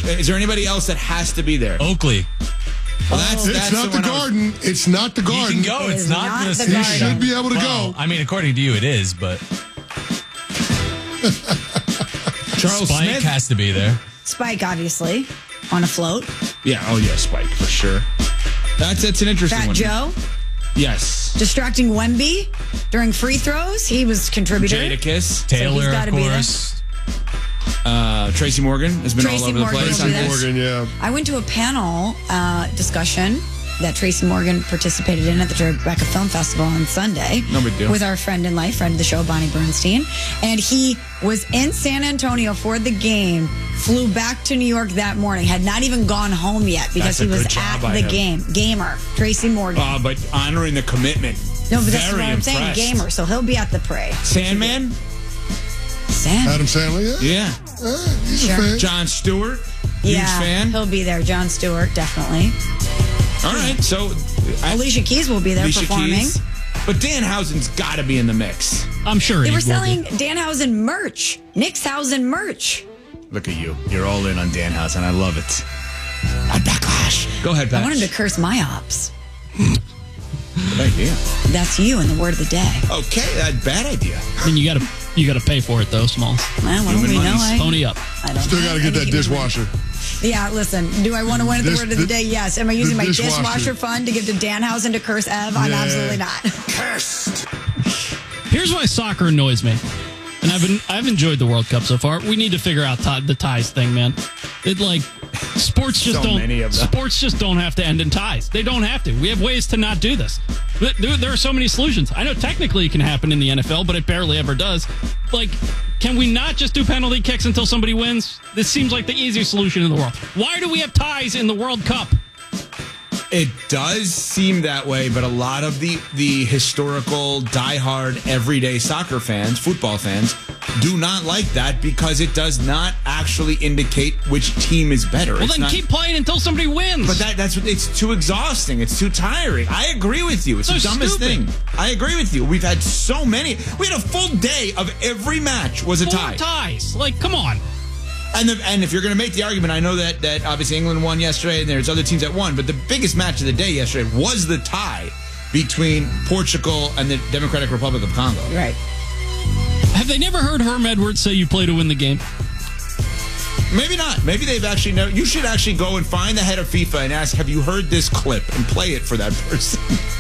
Is there anybody else that has to be there? Oakley. Well, that's it's not the Garden. It's not the Garden. You can go. It's not the Garden. You should be able to go. I mean, according to you, it is, but Charles Spike Smith has to be there. Spike, obviously, on a float. Yeah. Oh, yeah, Spike for sure. That's an interesting Fat one. Joe. Yes. Distracting Wemby during free throws. He was contributor. Jadakiss. Taylor, gotta of be there. course. Tracy Morgan has been Tracy all over Morgan the place. will be there. Morgan, yeah. I went to a panel discussion that Tracy Morgan participated in at the Tribeca Film Festival on Sunday. No big deal. With our friend in life, friend of the show, Bonnie Bernstein. And he was in San Antonio for the game, flew back to New York that morning, had not even gone home yet because That's a he was good job at by the him. game. Gamer, Tracy Morgan. But honoring the commitment. No, but that's what Very I'm saying, impressed. gamer. So he'll be at the parade. Sandman? Adam Sandler, yeah. Yeah. He's Sure. a fan. John Stewart? Yeah, Huge fan? he'll be there. John Stewart, definitely. All right, so... Alicia Keys will be there Alicia performing. Keys. But Danhausen's got to be in the mix. I'm sure They he were will selling be. Danhausen merch. Nixhausen merch. Look at you. You're all in on Danhausen. I love it. On Backlash. Go ahead, Pat. I wanted to curse my ops. Good idea. That's you in the word of the day. Okay, bad idea. Then you gotta pay for it though, Smalls. Well, Human we know money's Pony up. I don't Still got to get that dishwasher. Yeah, listen. Do I want to win at the word of the day? Yes. Am I using my dishwasher. dishwasher fund to give to Danhausen to curse Ev? I'm Yeah. absolutely not. Cursed. Here's why soccer annoys me, and I've enjoyed the World Cup so far. We need to figure out the ties thing, man. It sports just So don't. many of them. Sports just don't have to end in ties. They don't have to. We have ways to not do this. There are so many solutions. I know technically it can happen in the NFL, but it barely ever does. Can we not just do penalty kicks until somebody wins? This seems like the easiest solution in the world. Why do we have ties in the World Cup? It does seem that way, but a lot of the historical, diehard, everyday soccer fans, football fans, do not like that because it does not actually indicate which team is better. Well, then keep playing until somebody wins. But that's it's too exhausting. It's too tiring. I agree with you. It's So the dumbest stupid. thing. I agree with you. We've had so many. We had a full day of every match was a 4 tie. ties. Come on. And if you're going to make the argument, I know that obviously England won yesterday and there's other teams that won, but the biggest match of the day yesterday was the tie between Portugal and the Democratic Republic of Congo. Right. Have they never heard Herm Edwards say you play to win the game? Maybe not. Maybe they've actually never. You should actually go and find the head of FIFA and ask, have you heard this clip, and play it for that person.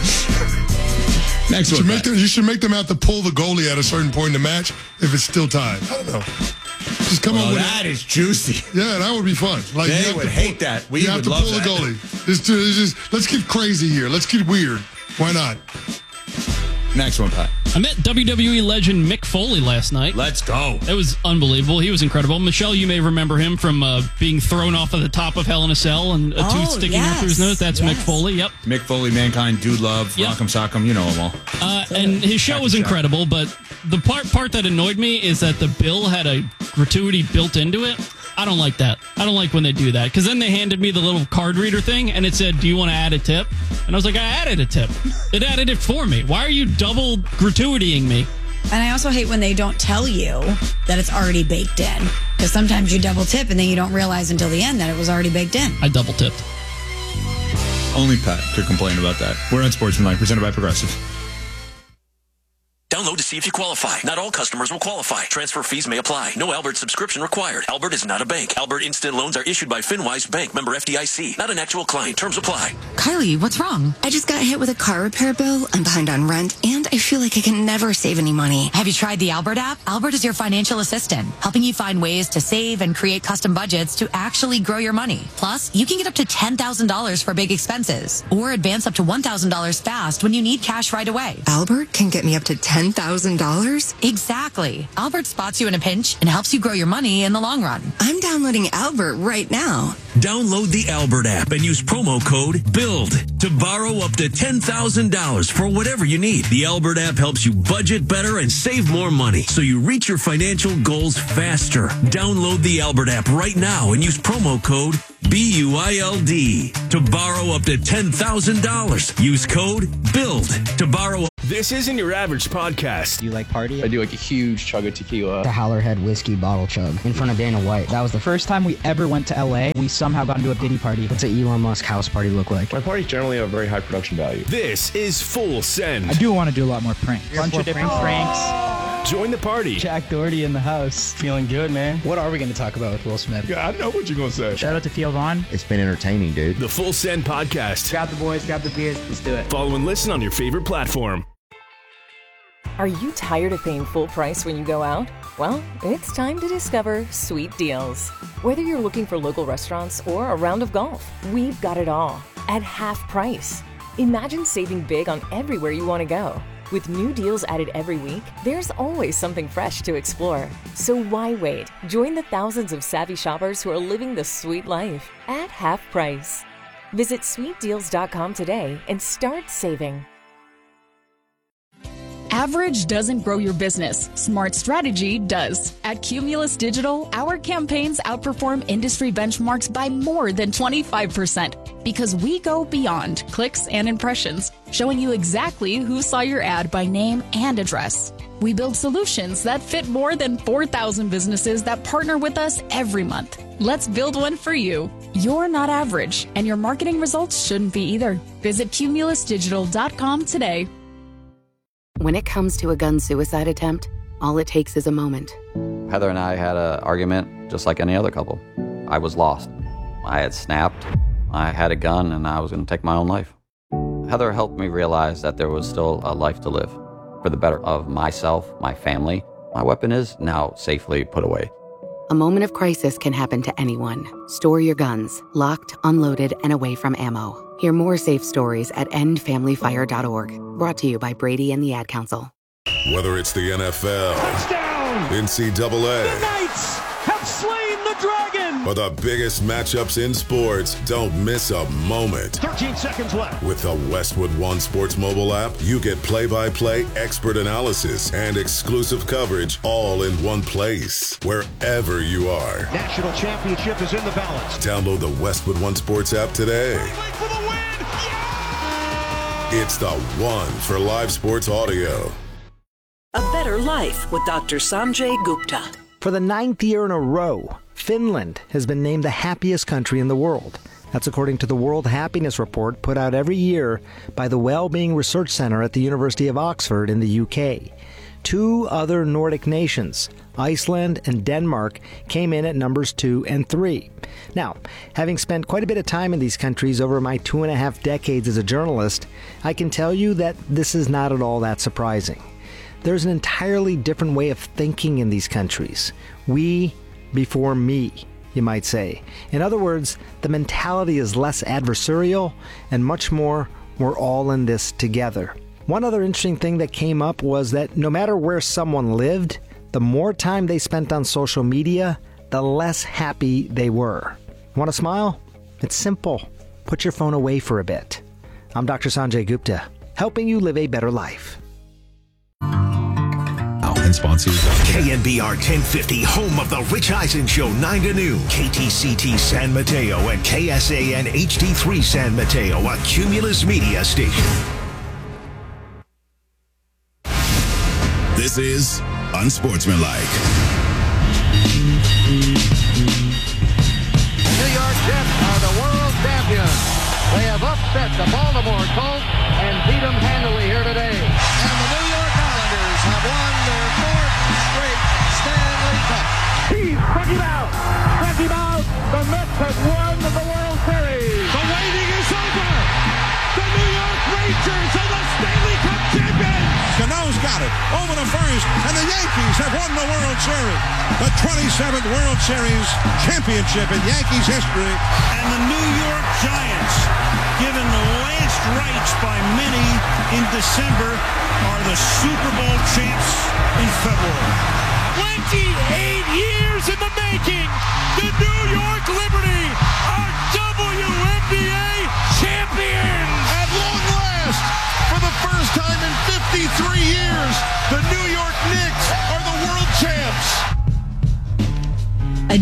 Next one. You should make them have to pull the goalie at a certain point in the match if it's still tied. I don't know. Just come up with that is juicy. Yeah, that would be fun. They would hate that. We you have would to love pull that. the goalie. Let's get crazy here. Let's get weird. Why not? Next one, Pat. I met WWE legend Mick Foley last night. Let's go. It was unbelievable. He was incredible. Michelle, you may remember him from being thrown off of the top of Hell in a Cell and a tooth sticking out through his nose. That's Mick Foley. Yep. Mick Foley, Mankind, Dude Love, Yep. Rock'em Sock'em, you know them all. And his show was incredible, but the part that annoyed me is that the bill had a gratuity built into it. I don't like that. I don't like when they do that, because then they handed me the little card reader thing and it said, do you want to add a tip? And I was like, I added a tip. It added it for me. Why are you double gratuitying me? And I also hate when they don't tell you that it's already baked in, because sometimes you double tip and then you don't realize until the end that it was already baked in. I double tipped. Only Pat could complain about that. We're on Sportsmanlike, presented by Progressive. Download to see if you qualify. Not all customers will qualify. Transfer fees may apply. No Albert subscription required. Albert is not a bank. Albert Instant Loans are issued by FinWise Bank, member FDIC. Not an actual client. Terms apply. Kylie, what's wrong? I just got hit with a car repair bill. I'm behind on rent, and I feel like I can never save any money. Have you tried the Albert app? Albert is your financial assistant, helping you find ways to save and create custom budgets to actually grow your money. Plus, you can get up to $10,000 for big expenses, or advance up to $1,000 fast when you need cash right away. Albert can get me up to $10,000? Exactly. Albert spots you in a pinch and helps you grow your money in the long run. I'm downloading Albert right now. Download the Albert app and use promo code BUILD to borrow up to $10,000 for whatever you need. The Albert app helps you budget better and save more money so you reach your financial goals faster. Download the Albert app right now and use promo code BUILD. To borrow up to $10,000. Use code BUILD to borrow. This isn't your average podcast. Do you like party? I do like a huge chug of tequila. The Howlerhead whiskey bottle chug in front of Dana White. That was the first time we ever went to LA. We somehow got into a Diddy party. What's an Elon Musk house party look like? My parties generally have a very high production value. This is Full Send. I do want to do a lot more pranks. A bunch of different pranks. Join the party. Jack Doherty in the house. Feeling good, man. What are we going to talk about with Will Smith? Yeah, I know what you're going to say. Shout out to Theo Vaughn. It's been entertaining, dude. The Full Send Podcast. Grab the boys, grab the beers. Let's do it. Follow and listen on your favorite platform. Are you tired of paying full price when you go out? Well, it's time to discover Sweet Deals. Whether you're looking for local restaurants or a round of golf, we've got it all at half price. Imagine saving big on everywhere you want to go. With new deals added every week, there's always something fresh to explore. So why wait? Join the thousands of savvy shoppers who are living the sweet life at half price. Visit sweetdeals.com today and start saving. Average doesn't grow your business. Smart strategy does. At Cumulus Digital, our campaigns outperform industry benchmarks by more than 25% because we go beyond clicks and impressions, showing you exactly who saw your ad by name and address. We build solutions that fit more than 4,000 businesses that partner with us every month. Let's build one for you. You're not average, and your marketing results shouldn't be either. Visit cumulusdigital.com today. When it comes to a gun suicide attempt, all it takes is a moment. Heather and I had an argument just like any other couple. I was lost. I had snapped. I had a gun and I was going to take my own life. Heather helped me realize that there was still a life to live for the better of myself, my family. My weapon is now safely put away. A moment of crisis can happen to anyone. Store your guns, locked, unloaded, and away from ammo. Hear more safe stories at endfamilyfire.org. Brought to you by Brady and the Ad Council. Whether it's the NFL, touchdown, NCAA, the Knights have slain the dragon, or the biggest matchups in sports, don't miss a moment. 13 seconds left. With the Westwood One Sports mobile app, you get play-by-play expert analysis and exclusive coverage all in one place, wherever you are. National championship is in the balance. Download the Westwood One Sports app today. Wait for the win! It's the one for live sports audio. A Better Life with Dr. Sanjay Gupta. For the 9th year in a row, Finland has been named the happiest country in the world. That's according to the World Happiness Report put out every year by the Wellbeing Research Center at the University of Oxford in the UK. 2 other Nordic nations, Iceland and Denmark, came in at numbers 2 and 3. Now, having spent quite a bit of time in these countries over my 2.5 decades as a journalist, I can tell you that this is not at all that surprising. There's an entirely different way of thinking in these countries. We before me, you might say. In other words, the mentality is less adversarial and much more, we're all in this together. One other interesting thing that came up was that no matter where someone lived, the more time they spent on social media, the less happy they were. Want to smile? It's simple. Put your phone away for a bit. I'm Dr. Sanjay Gupta, helping you live a better life. And sponsors KNBR 1050, home of the Rich Eisen Show, 9 to noon. KTCT San Mateo and KSAN HD3 San Mateo, a Cumulus Media station. This is Unsportsmanlike. New York Jets are the world champions. They have upset the Baltimore Colts and beat them handily here today. And the New York Islanders have won their 4th straight Stanley Cup. He's struck him out. Struck him out. The Mets have won the World Series. The waiting is over. The New York Rangers are the Stanley Cup champions. Cano's got it over the first, and the Yankees have won the World Series. The 27th World Series championship in Yankees history. And the New York Giants, given the last rites by many in December, are the Super Bowl champs in February. 28 years in the making. The New York Liberty are WNBA champions. At long last, for the first time in 53 years, the New York Knicks are the world champs. A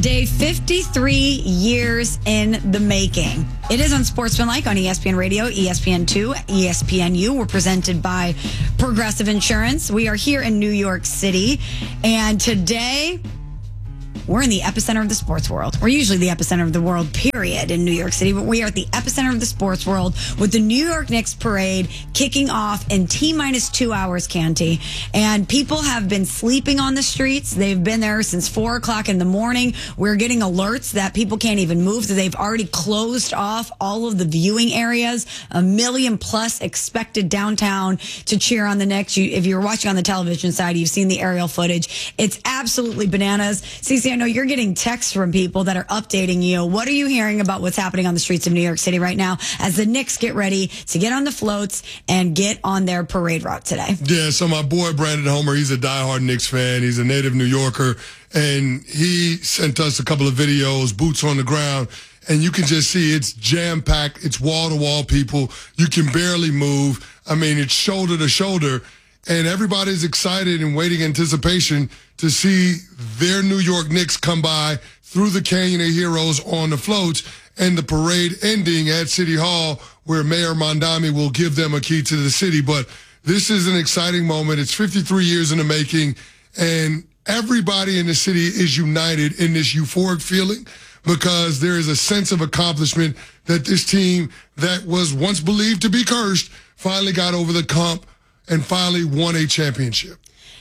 day 53 years in the making. It is Unsportsmanlike on ESPN Radio, ESPN2, ESPNU. We're presented by Progressive Insurance. We are here in New York City, and today we're in the epicenter of the sports world. We're usually the epicenter of the world, period, in New York City, but we are at the epicenter of the sports world with the New York Knicks parade kicking off in T-minus 2 hours, Canty. And people have been sleeping on the streets. They've been there since 4 o'clock in the morning. We're getting alerts that people can't even move. They've already closed off all of the viewing areas. 1 million plus expected downtown to cheer on the Knicks. If you're watching on the television side, you've seen the aerial footage. It's absolutely bananas. CeCe, I know you're getting texts from people that are updating you. What are you hearing about what's happening on the streets of New York City right now as the Knicks get ready to get on the floats and get on their parade route today? Yeah, so my boy Brandon Homer, he's a diehard Knicks fan. He's a native New Yorker, and he sent us a couple of videos, boots on the ground, and you can just see it's jam-packed. It's wall-to-wall people. You can barely move. I mean, it's shoulder to shoulder. And everybody's excited and waiting anticipation to see their New York Knicks come by through the Canyon of Heroes on the floats and the parade ending at City Hall where Mayor Mondami will give them a key to the city. But this is an exciting moment. It's 53 years in the making, and everybody in the city is united in this euphoric feeling because there is a sense of accomplishment that this team that was once believed to be cursed finally got over the hump and finally won a championship.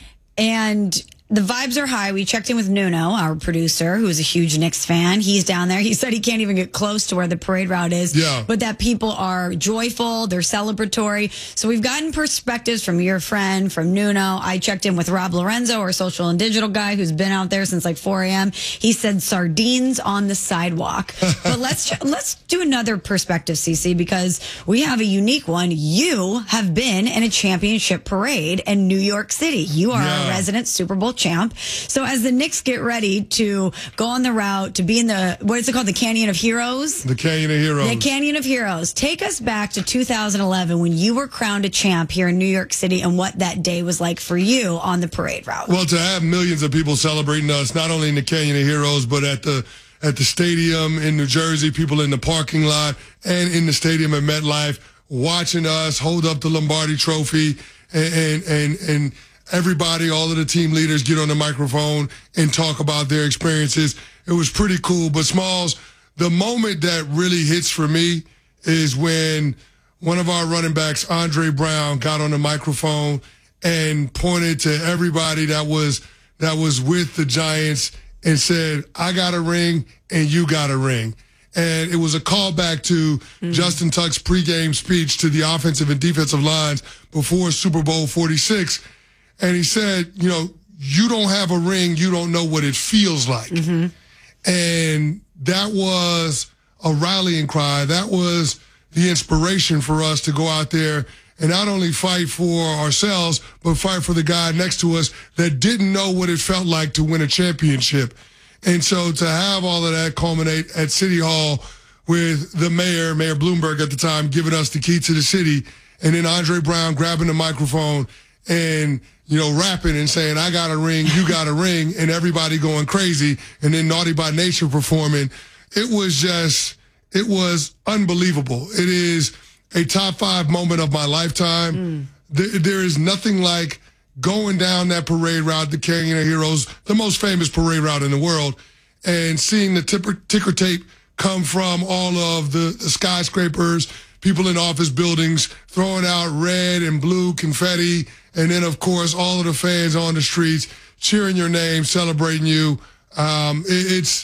And the vibes are high. We checked in with Nuno, our producer, who is a huge Knicks fan. He's down there. He said he can't even get close to where the parade route is, but that people are joyful, they're celebratory. So we've gotten perspectives from your friend, from Nuno. I checked in with Rob Lorenzo, our social and digital guy, who's been out there since like 4 a.m. He said sardines on the sidewalk. But let's do another perspective, CeCe, because we have a unique one. You have been in a championship parade in New York City. You are a resident Super Bowl champ. So as the Knicks get ready to go on the route to be in the, what is it called? The Canyon of Heroes? The Canyon of Heroes. The Canyon of Heroes. Take us back to 2011 when you were crowned a champ here in New York City and what that day was like for you on the parade route. Well, to have millions of people celebrating us, not only in the Canyon of Heroes, but at the stadium in New Jersey, people in the parking lot and in the stadium at MetLife watching us hold up the Lombardi Trophy and everybody, all of the team leaders get on the microphone and talk about their experiences. It was pretty cool. But Smalls, the moment that really hits for me is when one of our running backs, Andre Brown, got on the microphone and pointed to everybody that was with the Giants and said, I got a ring and you got a ring. And it was a callback to Justin Tuck's pregame speech to the offensive and defensive lines before Super Bowl 46. And he said, you know, you don't have a ring, you don't know what it feels like. And that was a rallying cry. That was the inspiration for us to go out there and not only fight for ourselves, but fight for the guy next to us that didn't know what it felt like to win a championship. And so to have all of that culminate at City Hall with the Mayor Bloomberg at the time, giving us the key to the city, and then Andre Brown grabbing the microphone and, you know, rapping and saying, I got a ring, you got a ring, and everybody going crazy, and then Naughty by Nature performing. It was unbelievable. It is a top 5 moment of my lifetime. There is nothing like going down that parade route, the Canyon of Heroes, the most famous parade route in the world, and seeing the ticker tape come from all of the skyscrapers, people in office buildings throwing out red and blue confetti, and then, of course, all of the fans on the streets cheering your name, celebrating you. It's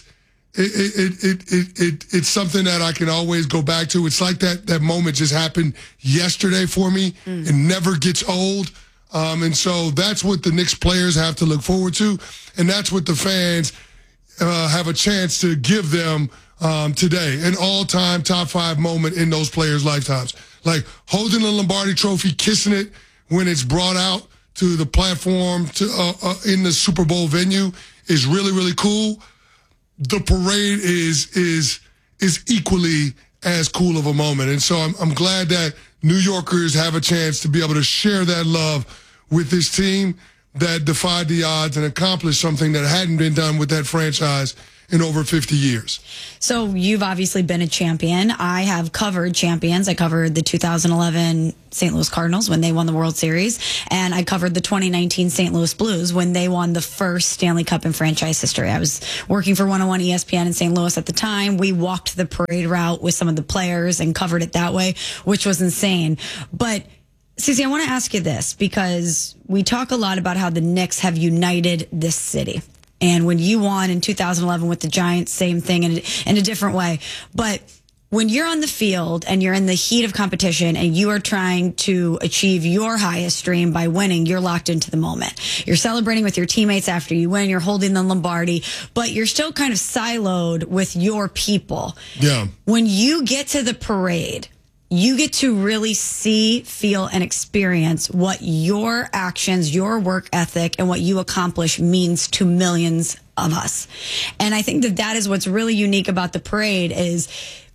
something that I can always go back to. It's like that moment just happened yesterday for me. It never gets old. And so that's what the Knicks players have to look forward to, and that's what the fans have a chance to give them today. An all-time top 5 moment in those players' lifetimes. Like holding the Lombardi Trophy, kissing it when it's brought out to the platform in the Super Bowl venue is really, really cool. The parade is equally as cool of a moment. And so I'm glad that New Yorkers have a chance to be able to share that love with this team that defied the odds and accomplished something that hadn't been done with that franchise in over 50 years. So you've obviously been a champion. I have covered champions. I covered the 2011 St. Louis Cardinals when they won the World Series, and I covered the 2019 St. Louis Blues when they won the first Stanley Cup in franchise history. I was working for 101 ESPN in St. Louis at the time. We walked the parade route with some of the players and covered it that way, which was insane. But Cece, I want to ask you this, because we talk a lot about how the Knicks have united this city. And when you won in 2011 with the Giants, same thing in a different way. But when you're on the field and you're in the heat of competition and you are trying to achieve your highest dream by winning, you're locked into the moment. You're celebrating with your teammates after you win. You're holding the Lombardi, but you're still kind of siloed with your people. Yeah. When you get to the parade, you get to really see, feel, and experience what your actions, your work ethic, and what you accomplish means to millions of us. And I think that is what's really unique about the parade is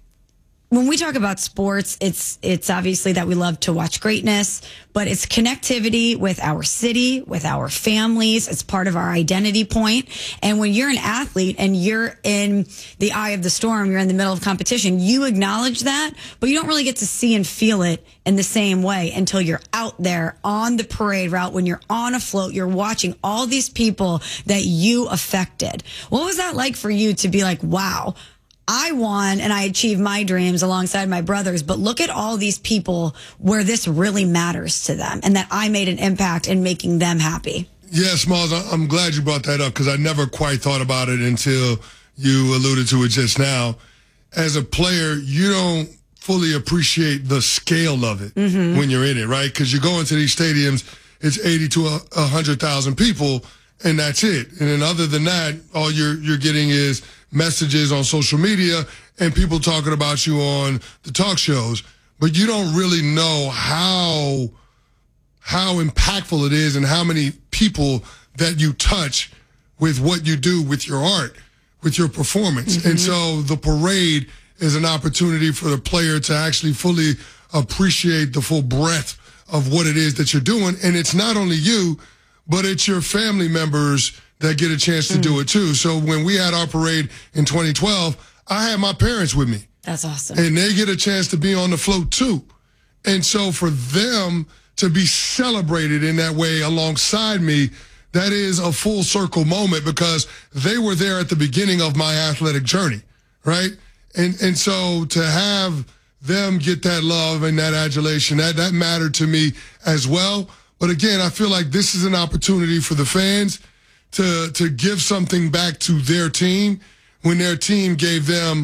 when we talk about sports, it's obviously that we love to watch greatness, but it's connectivity with our city, with our families. It's part of our identity point. And when you're an athlete and you're in the eye of the storm, you're in the middle of competition, you acknowledge that, but you don't really get to see and feel it in the same way until you're out there on the parade route. When you're on a float, you're watching all these people that you affected. What was that like for you to be like, wow, I won and I achieved my dreams alongside my brothers, but look at all these people where this really matters to them and that I made an impact in making them happy? Yeah, Smalls, I'm glad you brought that up because I never quite thought about it until you alluded to it just now. As a player, you don't fully appreciate the scale of it when you're in it, right? Because you go into these stadiums, it's 80 to 100,000 people, and that's it. And then other than that, all you're getting is messages on social media and people talking about you on the talk shows. But you don't really know how impactful it is and how many people that you touch with what you do with your art, with your performance. And so the parade is an opportunity for the player to actually fully appreciate the full breadth of what it is that you're doing. And it's not only you, but it's your family members that get a chance to do it too. So when we had our parade in 2012, I had my parents with me. That's awesome. And they get a chance to be on the float too. And so for them to be celebrated in that way alongside me, that is a full circle moment because they were there at the beginning of my athletic journey, right? And so to have them get that love and that adulation, that mattered to me as well. But again, I feel like this is an opportunity for the fans to give something back to their team when their team gave them,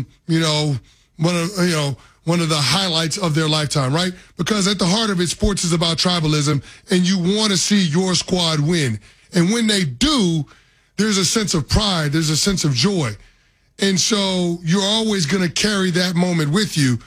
one of the highlights of their lifetime, right? Because at the heart of it, sports is about tribalism, and you want to see your squad win. And when they do, there's a sense of pride, there's a sense of joy. And so you're always going to carry that moment with you.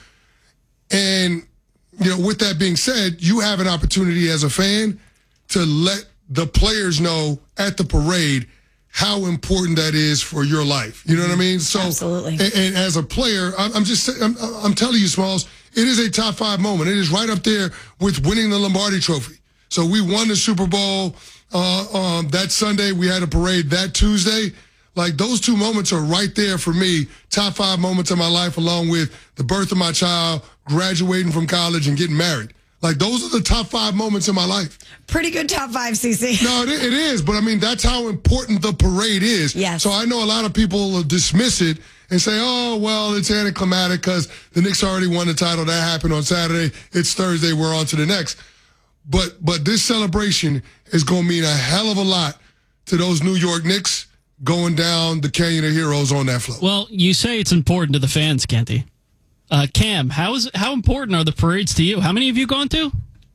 And, with that being said, you have an opportunity as a fan to let the players know at the parade how important that is for your life. You know what I mean? So, absolutely. And as a player, I'm telling you, Smalls, it is a top 5 moment. It is right up there with winning the Lombardi Trophy. So we won the Super Bowl that Sunday. We had a parade that Tuesday. Like, those 2 moments are right there for me, top 5 moments of my life, along with the birth of my child, graduating from college, and getting married. Like, those are the top 5 moments in my life. Pretty good top 5, CC. No, it is. But, I mean, that's how important the parade is. Yes. So I know a lot of people dismiss it and say, oh, well, it's anticlimactic because the Knicks already won the title. That happened on Saturday. It's Thursday. We're on to the next. But this celebration is going to mean a hell of a lot to those New York Knicks going down the Canyon of Heroes on that float. Well, you say it's important to the fans, Canty. Cam, how important are the parades to you? How many have you gone to?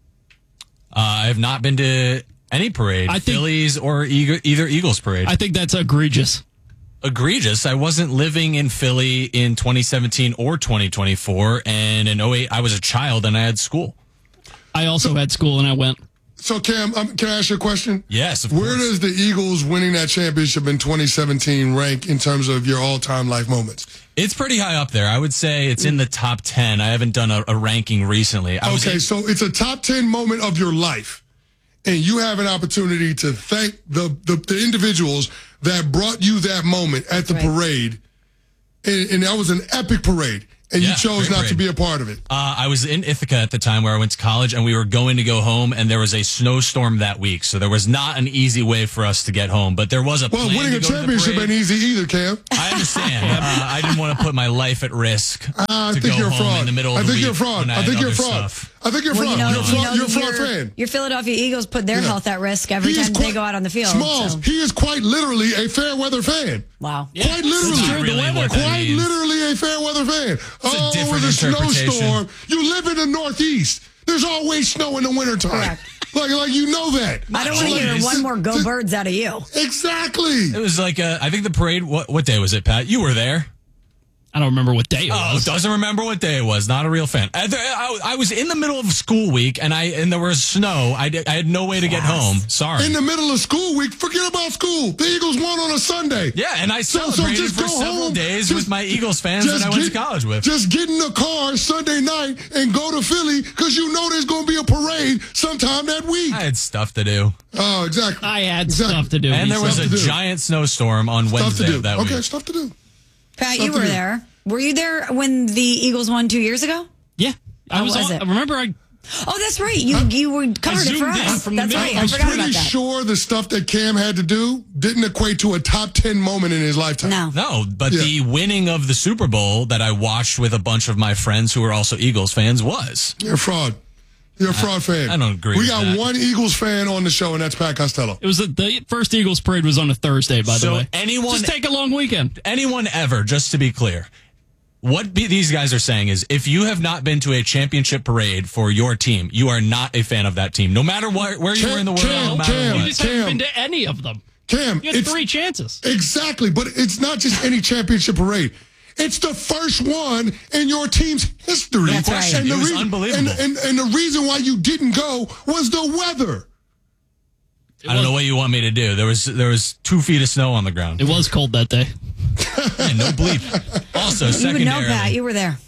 I have not been to any parade, Phillies or either Eagles parade. I think that's egregious. Egregious? I wasn't living in Philly in 2017 or 2024, and in 2008 I was a child and I had school. I also had school and I went. So, Cam, can I ask you a question? Yes, of course. Where does the Eagles winning that championship in 2017 rank in terms of your all-time life moments? It's pretty high up there. I would say it's in the top 10. I haven't done a ranking recently. So it's a top 10 moment of your life. and you have an opportunity to thank the individuals that brought you that moment at the parade, and that was an epic parade. And you chose not to be a part of it. I was in Ithaca at the time where I went to college, and we were going to go home, and there was a snowstorm that week. So there was not an easy way for us to get home, but there was a plan. Well, winning a championship ain't easy either, Cam. I understand. I didn't want to put my life at risk to go you're a home fraud. in the middle of the week. You're a fraud. I think you're a fraud. I think you're a fraud. You're a fraud fan. Your Philadelphia Eagles put their health at risk every time they go out on the field. Smalls, he is quite literally a fair weather fan. Wow. Yeah. Quite literally. Quite literally a fair weather fan. Oh, it was a snowstorm. You live in the Northeast. There's always snow in the wintertime. Correct. Like you know that. I don't want to hear one more Go Birds out of you. Exactly. It was like, I think the parade, what day was it, Pat? You were there. I don't remember what day it was. Oh, doesn't remember what day it was. Not a real fan. I was in the middle of school week, and there was snow. I had no way to get home. Sorry. In the middle of school week, forget about school. The Eagles won on a Sunday. Yeah, and I celebrated for several days with my Eagles fans that I went to college with. Just get in the car Sunday night and go to Philly because you know there's going to be a parade sometime that week. I had stuff to do. Oh, exactly. I had stuff to do. And there was a giant snowstorm on Wednesday of that week. Okay, stuff to do. Pat, you were there. Were you there when the Eagles won 2 years ago? Yeah. How was it? Oh, that's right. You were covered it for us. That's right. I forgot about that. I'm pretty sure the stuff that Cam had to do didn't equate to a top 10 moment in his lifetime. No, but the winning of the Super Bowl that I watched with a bunch of my friends who are also Eagles fans was. You're a fraud. You're a fraud fan. I don't agree We with got that. one Eagles fan on the show, and that's Pat Costello. It was the first Eagles parade was on a Thursday, by the way. Anyone, just take a long weekend. Anyone ever, just to be clear, what these guys are saying is if you have not been to a championship parade for your team, you are not a fan of that team. No matter where you were in the world, no matter what. You just haven't been to any of them. Cam, you had 3 chances. Exactly, but it's not just any championship parade. It's the first one in your team's history. That's right. And it was unbelievable. And the reason why you didn't go was the weather. I don't know what you want me to do. There was 2 feet of snow on the ground. It was cold that day. Yeah, no bleep. Also, You would know, secondarily, Pat. You were there.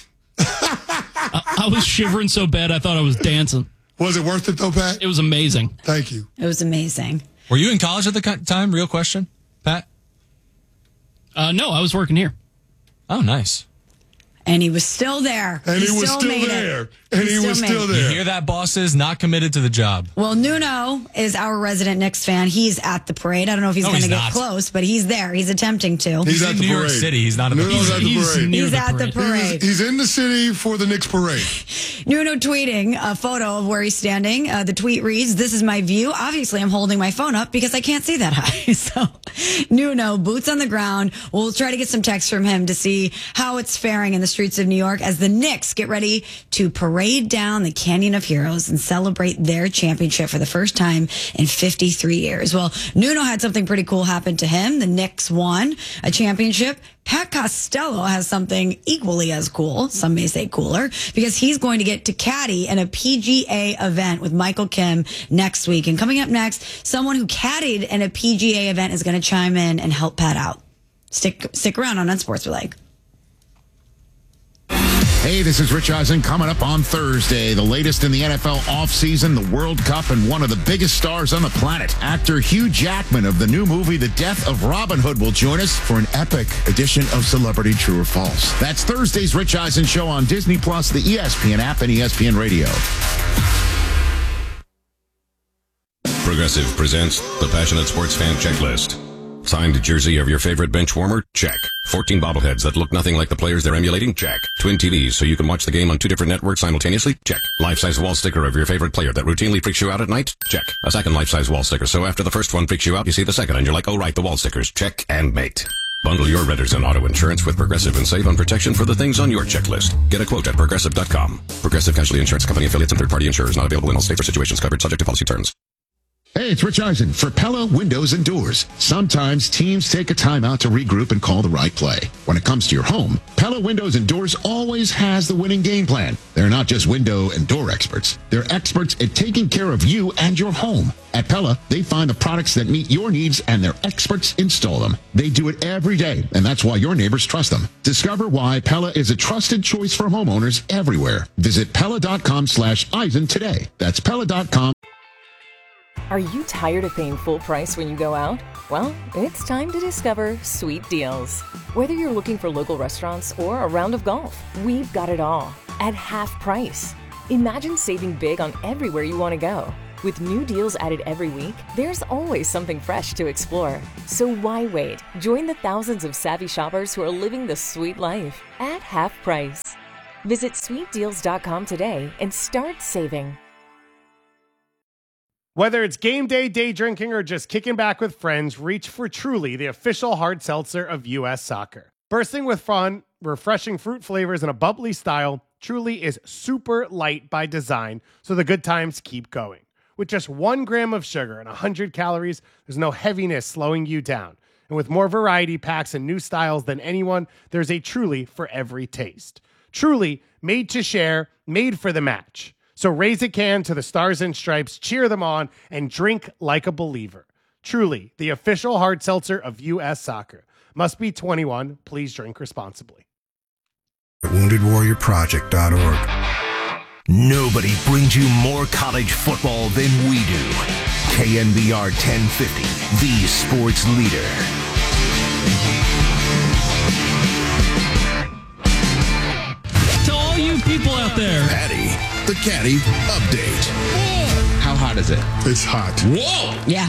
I was shivering so bad I thought I was dancing. Was it worth it though, Pat? It was amazing. Thank you. It was amazing. were you in college at the time? Real question, Pat? No, I was working here. Oh, nice. And he was still there. And he was still there. And he was still there. You hear that, bosses? Not committed to the job. Well, Nuno is our resident Knicks fan. He's at the parade. I don't know if he's going to get close, but he's there. He's attempting to. He's at in the New York parade. City. He's not at the Nuno's parade. at the parade. He's at the parade. He's in the city for the Knicks parade. Nuno tweeting a photo of where he's standing. The tweet reads, "This is my view. Obviously, I'm holding my phone up because I can't see that high." So, Nuno, boots on the ground. We'll try to get some text from him to see how it's faring in the streets of New York as the Knicks get ready to parade down the Canyon of Heroes and celebrate their championship for the first time in 53 years. Well, Nuno had something pretty cool happen to him. The Knicks won a championship. Pat Costello has something equally as cool, some may say cooler, because he's going to get to caddy in a PGA event with Michael Kim next week. And coming up next, someone who caddied in a PGA event is going to chime in and help Pat out. Stick around on Unsportsmanlike. Hey, this is Rich Eisen coming up on Thursday. The latest in the NFL offseason, the World Cup, and one of the biggest stars on the planet. Actor Hugh Jackman of the new movie The Death of Robin Hood will join us for an epic edition of Celebrity True or False. That's Thursday's Rich Eisen Show on Disney+, the ESPN app, and ESPN Radio. Progressive presents the Passionate Sports Fan Checklist. Signed jersey of your favorite bench warmer? Check. 14 bobbleheads that look nothing like the players they're emulating? Check. Twin TVs so you can watch the game on 2 different networks simultaneously? Check. Life-size wall sticker of your favorite player that routinely freaks you out at night? Check. A second life-size wall sticker so after the first one freaks you out, you see the second and you're like, oh right, the wall stickers. Check and mate. Bundle your renters and auto insurance with Progressive and save on protection for the things on your checklist. Get a quote at Progressive.com. Progressive Casualty Insurance Company affiliates and third-party insurers not available in all states or situations covered subject to policy terms. Hey, it's Rich Eisen for Pella Windows and Doors. Sometimes teams take a timeout to regroup and call the right play. When it comes to your home, Pella Windows and Doors always has the winning game plan. They're not just window and door experts. They're experts at taking care of you and your home. At Pella, they find the products that meet your needs and their experts install them. They do it every day, and that's why your neighbors trust them. Discover why Pella is a trusted choice for homeowners everywhere. Visit Pella.com/Eisen today. That's Pella.com. Are you tired of paying full price when you go out? Well, it's time to discover sweet deals. Whether you're looking for local restaurants or a round of golf, we've got it all at half price. Imagine saving big on everywhere you want to go. With new deals added every week, there's always something fresh to explore. So why wait? Join the thousands of savvy shoppers who are living the sweet life at half price. Visit sweetdeals.com today and start saving. Whether it's game day, day drinking, or just kicking back with friends, reach for Truly, the official hard seltzer of U.S. Soccer. Bursting with fun, refreshing fruit flavors, and a bubbly style, Truly is super light by design, so the good times keep going. With just 1 gram of sugar and 100 calories, there's no heaviness slowing you down. And with more variety packs and new styles than anyone, there's a Truly for every taste. Truly, made to share, made for the match. So raise a can to the Stars and Stripes, cheer them on, and drink like a believer. Truly, the official hard seltzer of U.S. Soccer. Must be 21. Please drink responsibly. WoundedWarriorProject.org. Nobody brings you more college football than we do. KNBR 1050, the sports leader. To all you people out there, Patty, the Caddy Update. How hot is it? It's hot. Whoa! Yeah.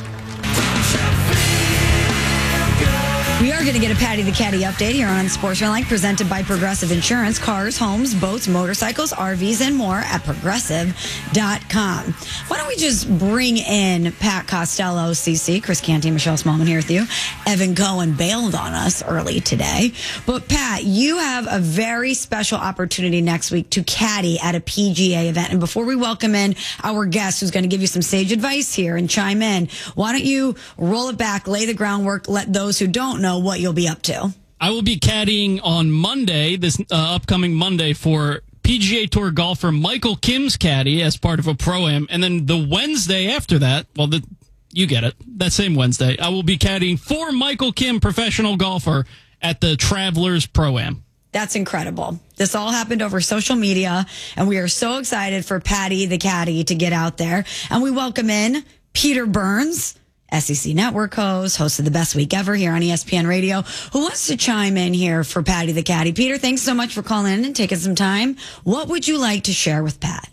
We are going to get a Patty the Caddy update here on Sportsmanlike, presented by Progressive Insurance. Cars, homes, boats, motorcycles, RVs, and more at Progressive.com. Why don't we just bring in Pat Costello, CC, Chris Canty, Michelle Smallman here with you. Evan Cohen bailed on us early today. But Pat, you have a very special opportunity next week to caddy at a PGA event. And before we welcome in our guest who's going to give you some sage advice here and chime in, why don't you roll it back, lay the groundwork, let those who don't know what you'll be up to. I will be caddying on Monday, this upcoming Monday, for PGA Tour golfer Michael Kim's caddy as part of a Pro-Am. And then the Wednesday after that, well, you get it, that same Wednesday, I will be caddying for Michael Kim, professional golfer, at the Travelers Pro-Am. That's incredible. This all happened over social media, and we are so excited for Patty the Caddy to get out there. And we welcome in Peter Burns, SEC Network host of The Best Week Ever here on ESPN Radio, who wants to chime in here for Patty the Caddy. Peter, thanks so much for calling in and taking some time. What would you like to share with Pat?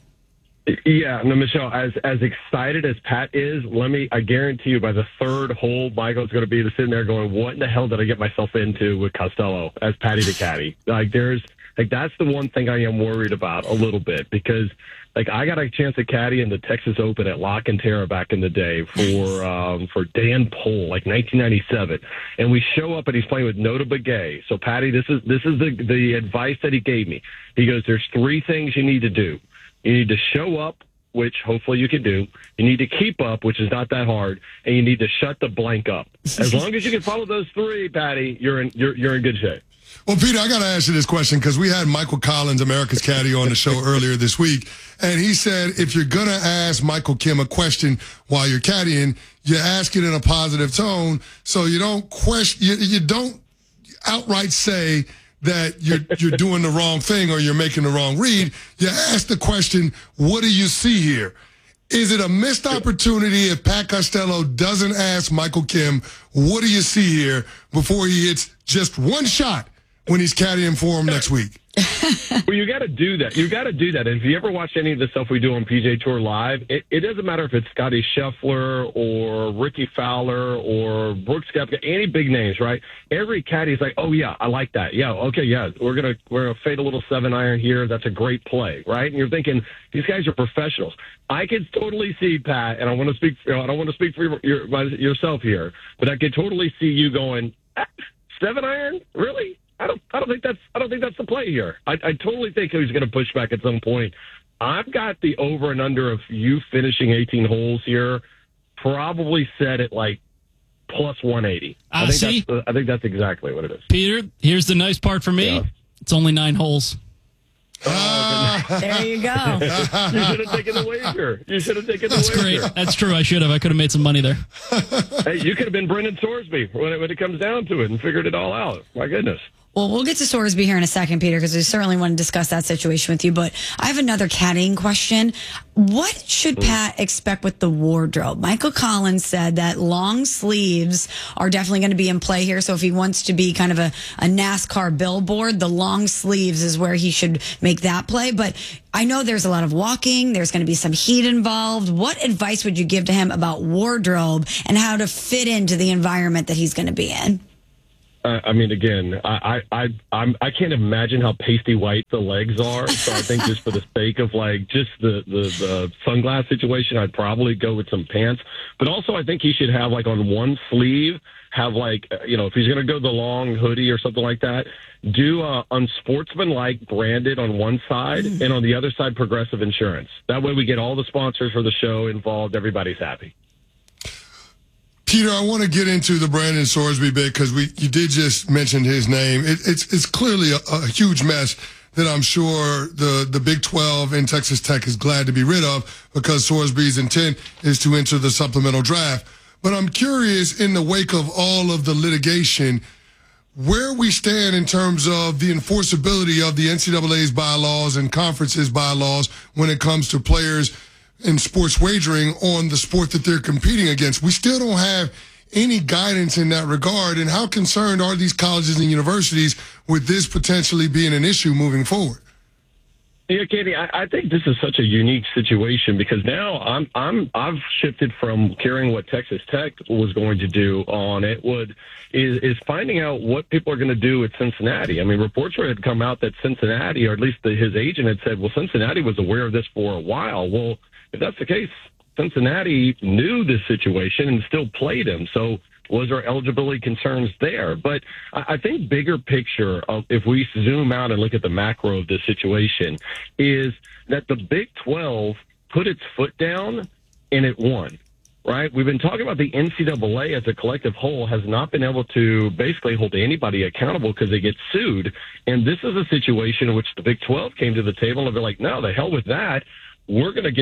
Yeah, no, Michelle, as excited as Pat is, I guarantee you by the third hole, Michael's going to be sitting there going, what in the hell did I get myself into with Costello as Patty the Caddy? That's the one thing I am worried about a little bit, because I got a chance to caddy in the Texas Open at La Cantera back in the day for Dan Pohl, 1997, and we show up and he's playing with Nota Begay. So Patty, this is the advice that he gave me. He goes, there's 3 things you need to do. You need to show up, which hopefully you can do. You need to keep up, which is not that hard, and you need to shut the blank up. As long as you can follow those 3, Patty, you're in good shape. Well, Peter, I got to ask you this question because we had Michael Collins, America's Caddy, on the show earlier this week, and he said if you're going to ask Michael Kim a question while you're caddying, you ask it in a positive tone, so you don't you don't outright say that you're doing the wrong thing or you're making the wrong read. You ask the question, what do you see here? Is it a missed opportunity if Pat Costello doesn't ask Michael Kim, what do you see here, before he hits just one shot when he's caddying for him next week? Well, you got to do that. You got to do that. And if you ever watch any of the stuff we do on PGA Tour Live, it doesn't matter if it's Scotty Scheffler or Ricky Fowler or Brooks Koepka, any big names, right? Every caddy is like, oh yeah, I like that. Yeah, okay, yeah, we're gonna fade a little 7-iron here. That's a great play, right? And you're thinking these guys are professionals. I could totally see, Pat, and I want to speak. I don't want to speak for yourself here, but I could totally see you going 7-iron, really? I don't think that's the play here. I totally think he's going to push back at some point. I've got the over and under of you finishing 18 holes here probably set at plus 180. I think that's exactly what it is. Peter, here's the nice part for me. Yeah. It's only 9 holes. There you go. You should have taken the wager. That's great. That's true. I should have. I could have made some money there. Hey, you could have been Brendan Sorsby when it comes down to it and figured it all out. My goodness. Well, we'll get to Sorsby here in a second, Peter, because we certainly want to discuss that situation with you. But I have another caddying question. What should Pat expect with the wardrobe? Michael Collins said that long sleeves are definitely going to be in play here. So if he wants to be kind of a NASCAR billboard, the long sleeves is where he should make that play. But I know there's a lot of walking. There's going to be some heat involved. What advice would you give to him about wardrobe and how to fit into the environment that he's going to be in? I mean, again, I can't imagine how pasty white the legs are. So I think just for the sake of like just the sunglass situation, I'd probably go with some pants. But also, I think he should have like on one sleeve, have like, if he's going to go the long hoodie or something like that, do unsportsmanlike branded on one side and on the other side, Progressive Insurance. That way we get all the sponsors for the show involved. Everybody's happy. Peter, I want to get into the Brandon Sorsby bit because you did just mention his name. It's clearly a huge mess that I'm sure the Big 12 and Texas Tech is glad to be rid of because Sorsby's intent is to enter the supplemental draft. But I'm curious, in the wake of all of the litigation, where we stand in terms of the enforceability of the NCAA's bylaws and conferences bylaws when it comes to players in sports wagering on the sport that they're competing against. We still don't have any guidance in that regard. And how concerned are these colleges and universities with this potentially being an issue moving forward? Yeah, Katie, I think this is such a unique situation because now I've shifted from caring what Texas Tech was going to do on it is finding out what people are going to do at Cincinnati. I mean, reports had come out that Cincinnati, or at least his agent had said, well, Cincinnati was aware of this for a while. Well, if that's the case, Cincinnati knew this situation and still played him. So was there eligibility concerns there? But I think bigger picture, if we zoom out and look at the macro of this situation, is that the Big 12 put its foot down and it won, right? We've been talking about the NCAA as a collective whole has not been able to basically hold anybody accountable because they get sued. And this is a situation in which the Big 12 came to the table and they're like, no, the hell with that. We're going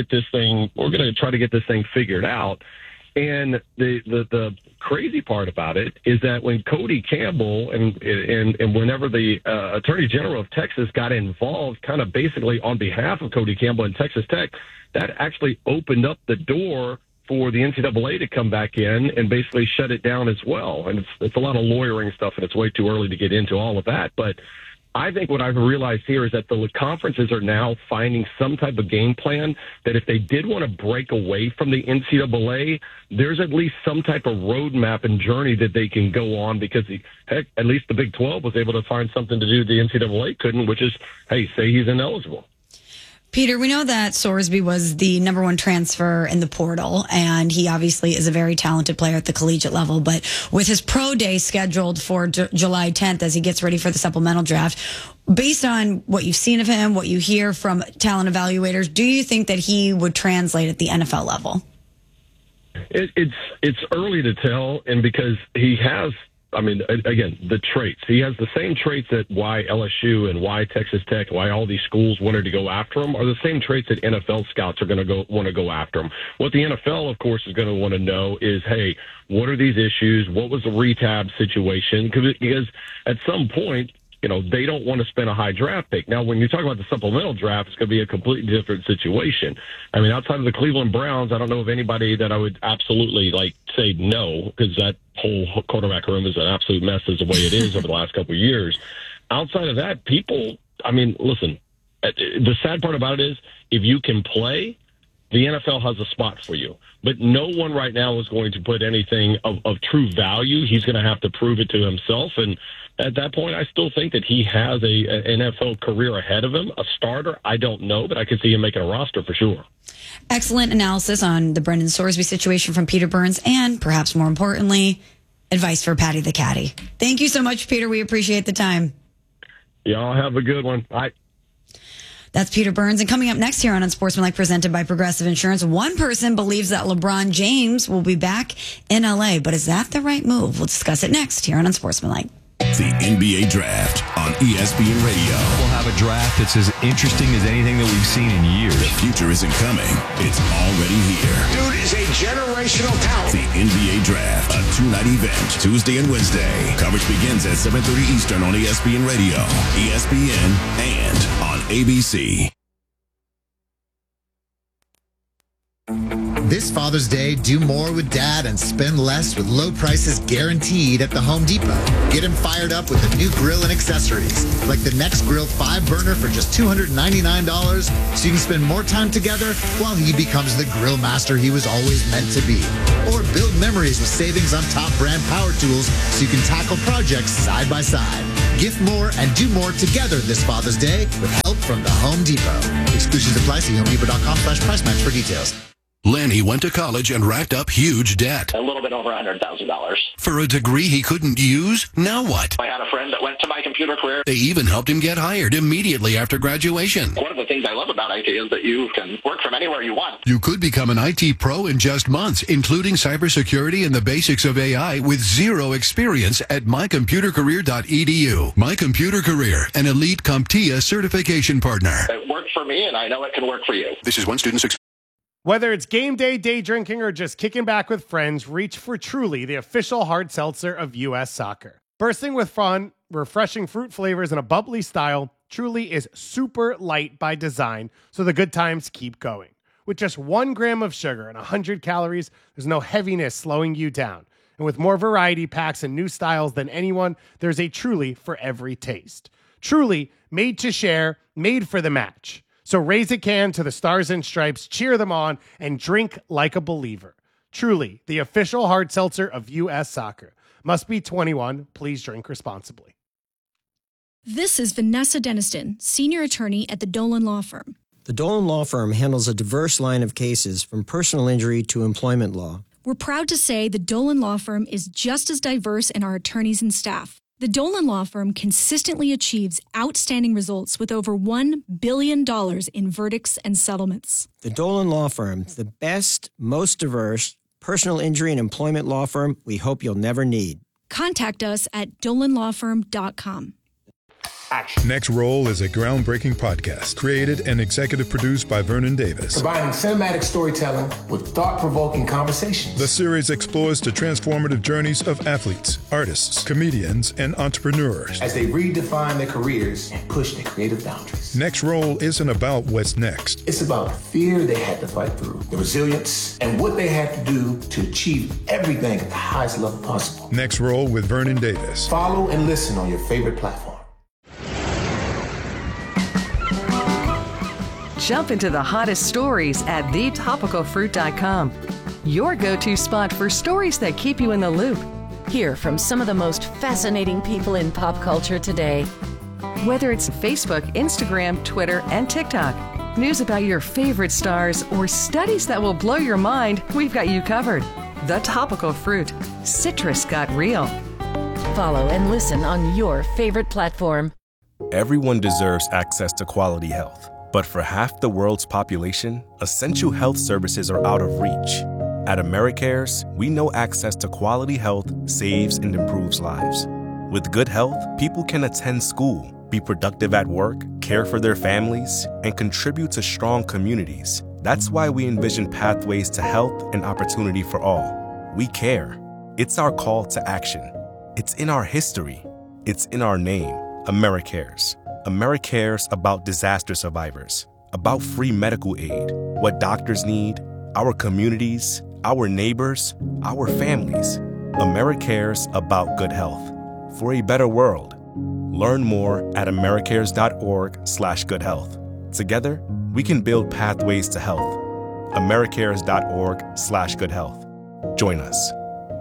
to try to get this thing figured out. And the crazy part about it is that when Cody Campbell and whenever the Attorney General of Texas got involved, kind of basically on behalf of Cody Campbell and Texas Tech, that actually opened up the door for the NCAA to come back in and basically shut it down as well. And it's a lot of lawyering stuff, and it's way too early to get into all of that. But I think what I've realized here is that the conferences are now finding some type of game plan that if they did want to break away from the NCAA, there's at least some type of roadmap and journey that they can go on because, at least the Big 12 was able to find something to do the NCAA couldn't, which is, hey, say he's ineligible. Peter, we know that Sorsby was the number one transfer in the portal, and he obviously is a very talented player at the collegiate level. But with his pro day scheduled for July 10th as he gets ready for the supplemental draft, based on what you've seen of him, what you hear from talent evaluators, do you think that he would translate at the NFL level? It's early to tell, and because he has, again, the traits. He has the same traits that why LSU and why Texas Tech, why all these schools wanted to go after him are the same traits that NFL scouts are going to want to go after him. What the NFL, of course, is going to want to know is, hey, what are these issues? What was the rehab situation? Because at some point, they don't want to spend a high draft pick. Now, when you talk about the supplemental draft, it's going to be a completely different situation. Outside of the Cleveland Browns, I don't know of anybody that I would absolutely say no, because that whole quarterback room is an absolute mess as the way it is over the last couple of years. Outside of that, people, listen, the sad part about it is if you can play, the NFL has a spot for you. But no one right now is going to put anything of true value. He's going to have to prove it to himself. And at that point, I still think that he has an NFL career ahead of him. A starter, I don't know, but I could see him making a roster for sure. Excellent analysis on the Brendan Sorsby situation from Peter Burns, and perhaps more importantly, advice for Patty the Caddy. Thank you so much, Peter. We appreciate the time. Y'all have a good one. Bye. That's Peter Burns. And coming up next here on Unsportsmanlike, presented by Progressive Insurance, one person believes that LeBron James will be back in LA. But is that the right move? We'll discuss it next here on Unsportsmanlike. The NBA Draft on ESPN Radio. We'll have have a draft that's as interesting as anything that we've seen in years. The future isn't coming. It's already here. Dude is a generational talent. The NBA Draft, a two-night event, Tuesday and Wednesday. Coverage begins at 7:30 Eastern on ESPN Radio, ESPN, and on ABC. This Father's Day, do more with Dad and spend less with low prices guaranteed at the Home Depot. Get him fired up with a new grill and accessories, like the Next Grill 5-burner for just $299, so you can spend more time together while he becomes the grill master he was always meant to be. Or build memories with savings on top brand power tools so you can tackle projects side by side. Gift more and do more together this Father's Day with help from the Home Depot. Exclusions apply. See HomeDepot.com/price match for details. Lenny went to college and racked up huge debt. A little bit over $100,000. For a degree he couldn't use? Now what? I had a friend that went to My Computer Career. They even helped him get hired immediately after graduation. One of the things I love about IT is that you can work from anywhere you want. You could become an IT pro in just months, including cybersecurity and the basics of AI with zero experience at mycomputercareer.edu. My Computer Career, an elite CompTIA certification partner. It worked for me, and I know it can work for you. This is one student's experience. Whether it's game day, day drinking, or just kicking back with friends, reach for Truly, the official hard seltzer of U.S. Soccer. Bursting with fun, refreshing fruit flavors, and a bubbly style, Truly is super light by design, so the good times keep going. With just 1 gram of sugar and 100 calories, there's no heaviness slowing you down. And with more variety packs and new styles than anyone, there's a Truly for every taste. Truly, made to share, made for the match. So raise a can to the Stars and Stripes, cheer them on, and drink like a believer. Truly, the official hard seltzer of U.S. Soccer. Must be 21. Please drink responsibly. This is Vanessa Deniston, senior attorney at the Dolan Law Firm. The Dolan Law Firm handles a diverse line of cases from personal injury to employment law. We're proud to say the Dolan Law Firm is just as diverse in our attorneys and staff. The Dolan Law Firm consistently achieves outstanding results with over $1 billion in verdicts and settlements. The Dolan Law Firm, the best, most diverse personal injury and employment law firm we hope you'll never need. Contact us at dolanlawfirm.com. Next Roll is a groundbreaking podcast created and executive produced by Vernon Davis. Combining cinematic storytelling with thought-provoking conversations. The series explores the transformative journeys of athletes, artists, comedians, and entrepreneurs as they redefine their careers and push their creative boundaries. Next Roll isn't about what's next. It's about the fear they had to fight through, the resilience, and what they had to do to achieve everything at the highest level possible. Next Roll with Vernon Davis. Follow and listen on your favorite platform. Jump into the hottest stories at thetopicalfruit.com. Your go-to spot for stories that keep you in the loop. Hear from some of the most fascinating people in pop culture today. Whether it's Facebook, Instagram, Twitter, and TikTok, news about your favorite stars, or studies that will blow your mind, we've got you covered. The Topical Fruit. Citrus got real. Follow and listen on your favorite platform. Everyone deserves access to quality health. But for half the world's population, essential health services are out of reach. At AmeriCares, we know access to quality health saves and improves lives. With good health, people can attend school, be productive at work, care for their families, and contribute to strong communities. That's why we envision pathways to health and opportunity for all. We care. It's our call to action. It's in our history. It's in our name, AmeriCares. AmeriCares about disaster survivors, about free medical aid, what doctors need, our communities, our neighbors, our families. AmeriCares about good health. For a better world. Learn more at americares.org/goodhealth. Together, we can build pathways to health. americares.org/goodhealth. Join us.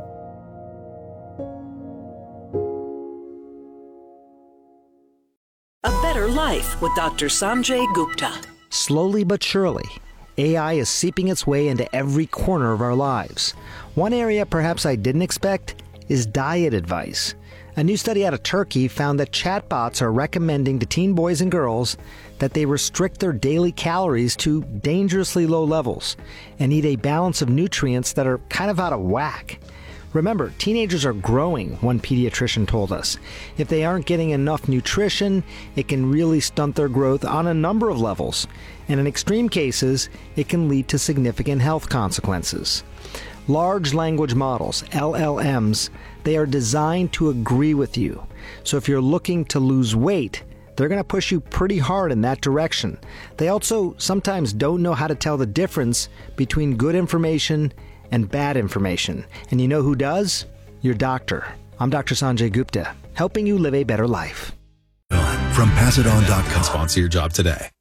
A Better Life with Dr. Sanjay Gupta. Slowly but surely, AI is seeping its way into every corner of our lives. One area perhaps I didn't expect is diet advice. A new study out of Turkey found that chatbots are recommending to teen boys and girls that they restrict their daily calories to dangerously low levels and eat a balance of nutrients that are kind of out of whack. Remember, teenagers are growing, one pediatrician told us. If they aren't getting enough nutrition, it can really stunt their growth on a number of levels. And in extreme cases, it can lead to significant health consequences. Large language models, LLMs, they are designed to agree with you. So if you're looking to lose weight, they're going to push you pretty hard in that direction. They also sometimes don't know how to tell the difference between good information and bad information. And you know who does? Your doctor. I'm Dr. Sanjay Gupta, helping you live a better life. From PassItOn.com. Sponsor your job today.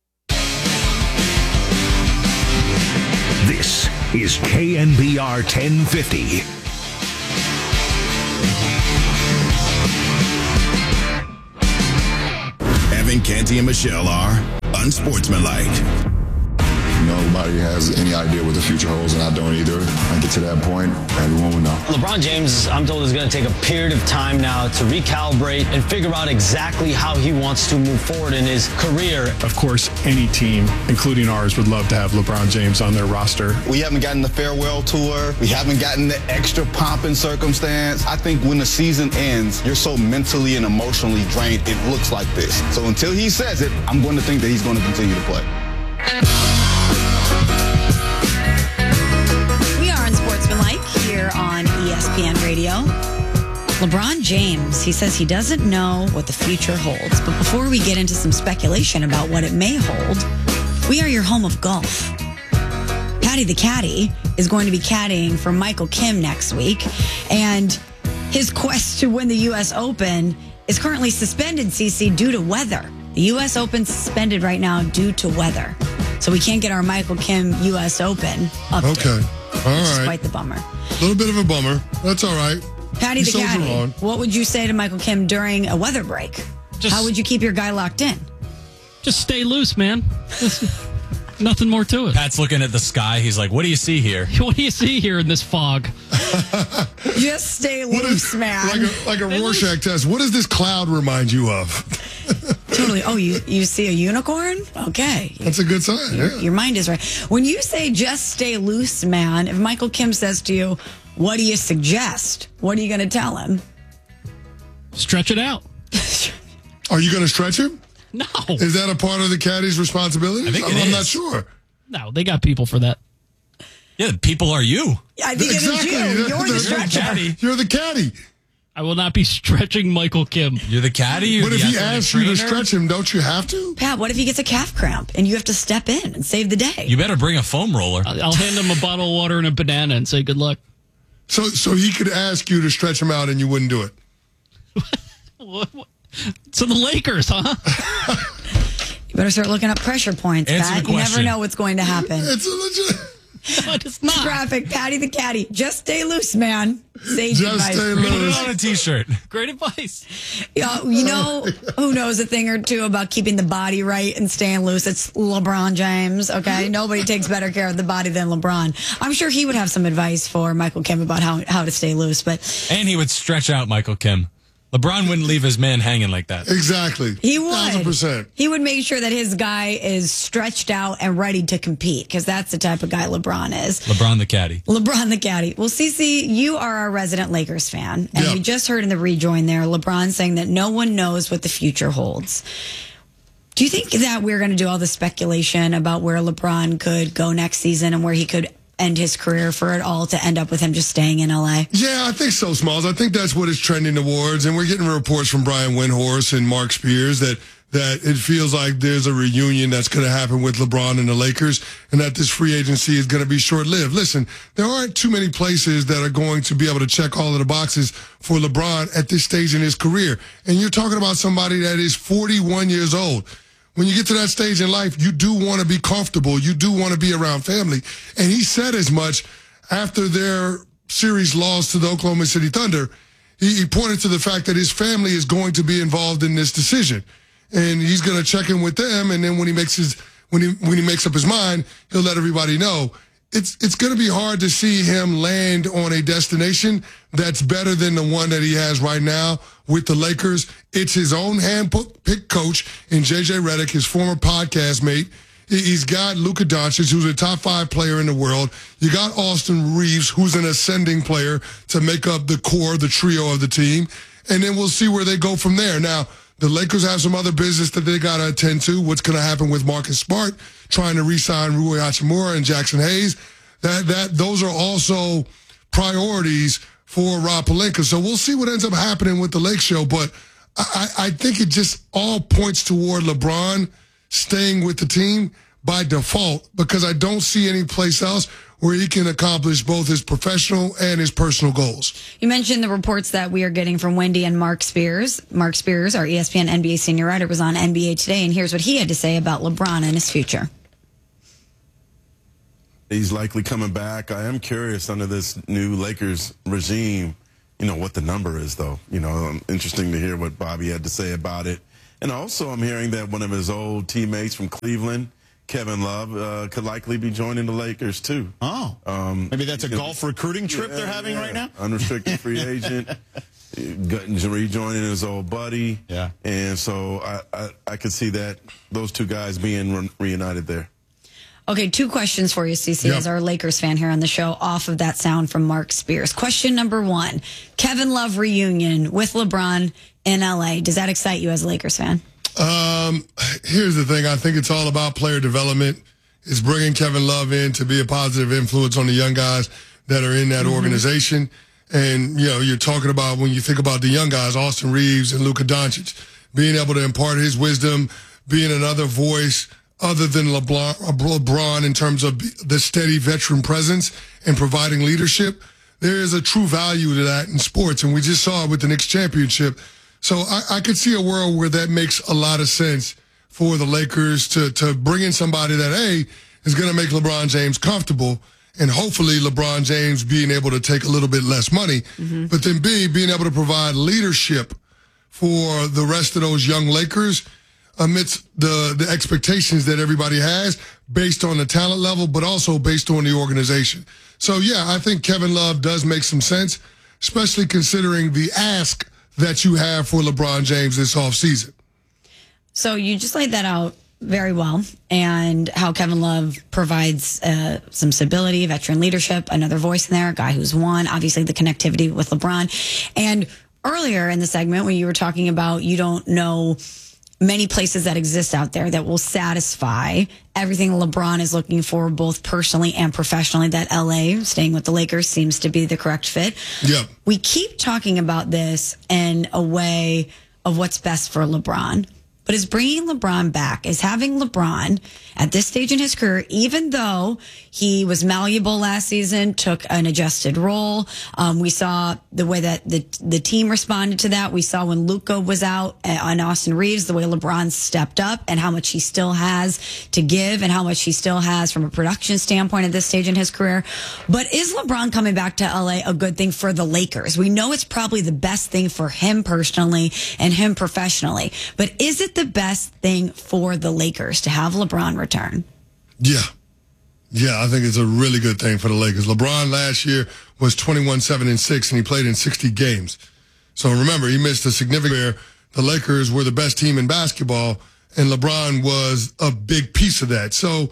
This is KNBR 1050. Evan, Canty, and Michelle are unsportsmanlike. Nobody has any idea what the future holds, and I don't either. I get to that point, everyone will know. LeBron James, I'm told, is going to take a period of time now to recalibrate and figure out exactly how he wants to move forward in his career. Of course, any team, including ours, would love to have LeBron James on their roster. We haven't gotten the farewell tour. We haven't gotten the extra pomp and circumstance. I think when the season ends, you're so mentally and emotionally drained, it looks like this. So until he says it, I'm going to think that he's going to continue to play. Unsportsmanlike here on ESPN Radio. LeBron James, he says he doesn't know what the future holds. But before we get into some speculation about what it may hold, we are your home of golf. Patty the Caddy is going to be caddying for Michael Kim next week. And his quest to win the U.S. Open is currently suspended, CC, due to weather. The U.S. Open suspended right now due to weather. So we can't get our Michael Kim U.S. Open update. Okay. All right. It's quite the bummer. A little bit of a bummer. That's all right. Patty the Caddy, what would you say to Michael Kim during a weather break? How would you keep your guy locked in? Just stay loose, man. Nothing more to it. Pat's looking at the sky. He's like, what do you see here? What do you see here in this fog? Just stay loose, man. Like a Rorschach test. What does this cloud remind you of? Totally. Oh, you see a unicorn? Okay. That's a good sign. Your mind is right. When you say just stay loose, man, if Michael Kim says to you, what do you suggest? What are you going to tell him? Stretch it out. Are you going to stretch him? No. Is that a part of the caddy's responsibility? I think I'm not sure. No, they got people for that. Yeah, the people are you. I think it is you. You're the stretcher. You're the caddy. I will not be stretching Michael Kim. You're the caddy? But if he asks you to stretch him, don't you have to? Pat, what if he gets a calf cramp and you have to step in and save the day? You better bring a foam roller. I'll hand him a bottle of water and a banana and say good luck. So he could ask you to stretch him out and you wouldn't do it? So the Lakers, huh? You better start looking up pressure points, Pat. You never know what's going to happen. It's a legit... No, it's not. Traffic, Patty the Caddy. Just stay loose, man. Sage Just advice. stay Put loose. it on a t-shirt. Great advice. You know who knows a thing or two about keeping the body right and staying loose? It's LeBron James, okay? Nobody takes better care of the body than LeBron. I'm sure he would have some advice for Michael Kim about how to stay loose. And he would stretch out Michael Kim. LeBron wouldn't leave his man hanging like that. Exactly. He would. 1,000%. He would make sure that his guy is stretched out and ready to compete because that's the type of guy LeBron is. LeBron the caddy. LeBron the caddy. Well, CC, you are our resident Lakers fan. And we just heard in the rejoin there, LeBron saying that no one knows what the future holds. Do you think that we're going to do all the speculation about where LeBron could go next season and where he could end his career for it all to end up with him just staying in LA? Yeah, I think so, Smalls. I think that's what it's trending towards. And we're getting reports from Brian Windhorst and Mark Spears that it feels like there's a reunion that's going to happen with LeBron and the Lakers and that this free agency is going to be short-lived. Listen, there aren't too many places that are going to be able to check all of the boxes for LeBron at this stage in his career. And you're talking about somebody that is 41 years old. When you get to that stage in life, you do want to be comfortable. You do want to be around family. And he said as much after their series loss to the Oklahoma City Thunder. He pointed to the fact that his family is going to be involved in this decision. And he's going to check in with them. And then when he makes up his mind, he'll let everybody know. It's going to be hard to see him land on a destination that's better than the one that he has right now with the Lakers. It's his own hand-picked coach in J.J. Redick, his former podcast mate. He's got Luka Doncic, who's a top 5 player in the world. You got Austin Reeves, who's an ascending player to make up the core, the trio of the team. And then we'll see where they go from there. Now, the Lakers have some other business that they got to attend to. What's going to happen with Marcus Smart, trying to re-sign Rui Hachimura and Jackson Hayes. Those are also priorities for Rob Pelinka. So we'll see what ends up happening with the Lake Show. But I think it just all points toward LeBron staying with the team by default, because I don't see any place else where he can accomplish both his professional and his personal goals. You mentioned the reports that we are getting from Wendy and Mark Spears. Mark Spears, our ESPN NBA senior writer, was on NBA Today, and here's what he had to say about LeBron and his future. He's likely coming back. I am curious under this new Lakers regime, what the number is, though. Interesting to hear what Bobby had to say about it. And also I'm hearing that one of his old teammates from Cleveland, Kevin Love, could likely be joining the Lakers, too. Oh. Maybe that's a golf recruiting trip they're having right now? Unrestricted free agent. Rejoining his old buddy. Yeah. And so I could see those two guys being reunited there. Okay, 2 questions for you, CC, as our Lakers fan here on the show, off of that sound from Mark Spears. Question number 1, Kevin Love reunion with LeBron in L.A. Does that excite you as a Lakers fan? Here's the thing. I think it's all about player development. It's bringing Kevin Love in to be a positive influence on the young guys that are in that organization. And, you're talking about, when you think about the young guys, Austin Reeves and Luka Doncic, being able to impart his wisdom, being another voice other than LeBron in terms of the steady veteran presence and providing leadership. There is a true value to that in sports, and we just saw it with the Knicks championship. So I could see a world where that makes a lot of sense for the Lakers to bring in somebody that, A, is going to make LeBron James comfortable, and hopefully LeBron James being able to take a little bit less money, but then, B, being able to provide leadership for the rest of those young Lakers amidst the expectations that everybody has based on the talent level, but also based on the organization. So, yeah, I think Kevin Love does make some sense, especially considering the ask that you have for LeBron James this offseason. So you just laid that out very well, and how Kevin Love provides some stability, veteran leadership, another voice in there, a guy who's won, obviously the connectivity with LeBron. And earlier in the segment when you were talking about you don't know many places that exist out there that will satisfy everything LeBron is looking for, both personally and professionally, that LA, staying with the Lakers, seems to be the correct fit. Yeah. We keep talking about this in a way of what's best for LeBron. But is bringing LeBron back, is having LeBron at this stage in his career, even though he was malleable last season, took an adjusted role. We saw the way that the team responded to that. We saw when Luka was out on Austin Reeves, the way LeBron stepped up and how much he still has to give and how much he still has from a production standpoint at this stage in his career. But is LeBron coming back to LA a good thing for the Lakers? We know it's probably the best thing for him personally and him professionally. But is it the best thing for the Lakers to have LeBron return? Yeah. Yeah, I think it's a really good thing for the Lakers. LeBron last year was 21-7-6, and he played in 60 games. So remember, he missed a significant. The Lakers were the best team in basketball, and LeBron was a big piece of that. So,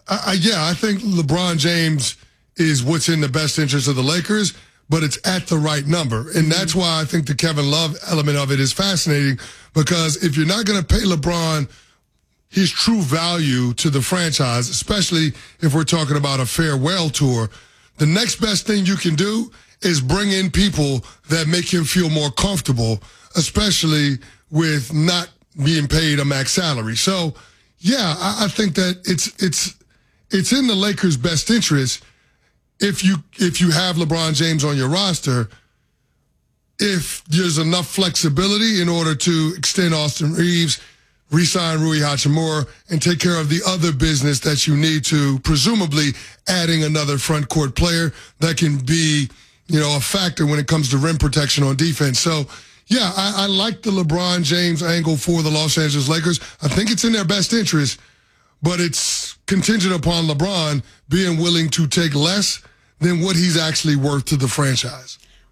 I think LeBron James is what's in the best interest of the Lakers, but it's at the right number. And that's why I think the Kevin Love element of it is fascinating, because if you're not going to pay LeBron his true value to the franchise, especially if we're talking about a farewell tour, the next best thing you can do is bring in people that make him feel more comfortable, especially with not being paid a max salary. So, yeah, I think that it's in the Lakers' best interest if you have LeBron James on your roster, if there's enough flexibility in order to extend Austin Reeves, re-sign Rui Hachimura, and take care of the other business that you need to, presumably adding another front court player that can be, a factor when it comes to rim protection on defense. So, yeah, I like the LeBron James angle for the Los Angeles Lakers. I think it's in their best interest, but it's contingent upon LeBron being willing to take less than what he's actually worth to the franchise.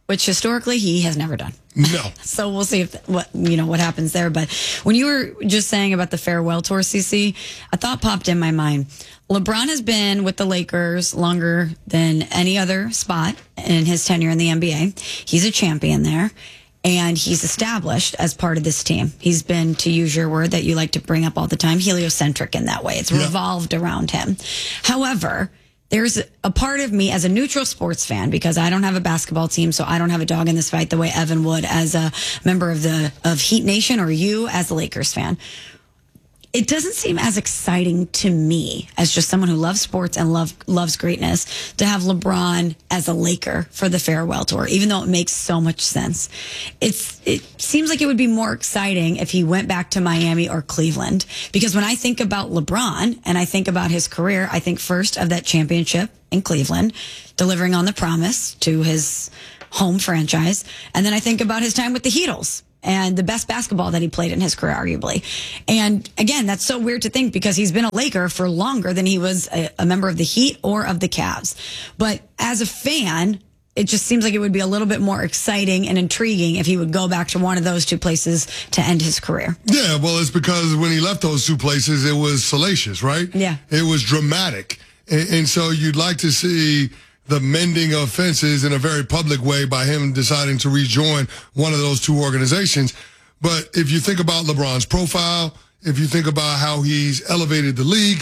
which historically he has never done. No. So we'll see what happens there. But when you were just saying about the farewell tour, CC, a thought popped in my mind. LeBron has been with the Lakers longer than any other spot in his tenure in the NBA. He's a champion there, and he's established as part of this team. He's been, to use your word that you like to bring up all the time, heliocentric in that way. It's revolved around him. However, there's a part of me as a neutral sports fan, because I don't have a basketball team, so I don't have a dog in this fight the way Evan would as a member of Heat Nation, or you as a Lakers fan. It doesn't seem as exciting to me as just someone who loves sports and loves greatness to have LeBron as a Laker for the farewell tour, even though it makes so much sense. It seems like it would be more exciting if he went back to Miami or Cleveland, because when I think about LeBron and I think about his career, I think first of that championship in Cleveland, delivering on the promise to his home franchise. And then I think about his time with the Heatles and the best basketball that he played in his career, arguably. And again, that's so weird to think, because he's been a Laker for longer than he was a member of the Heat or of the Cavs. But as a fan, it just seems like it would be a little bit more exciting and intriguing if he would go back to one of those two places to end his career. Yeah, well, it's because when he left those two places, it was salacious, right? Yeah. It was dramatic. And so you'd like to see the mending of fences in a very public way by him deciding to rejoin one of those two organizations. But if you think about LeBron's profile, if you think about how he's elevated the league,